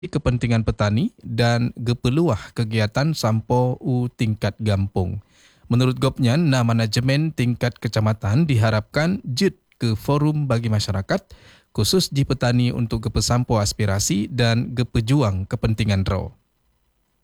kepentingan petani dan gepeluah kegiatan sampo u tingkat gampung. Menurut Gopnyan, manajemen tingkat kecamatan diharapkan jut ke forum bagi masyarakat khusus di petani untuk gepesampo aspirasi dan gepejuang kepentingan raw.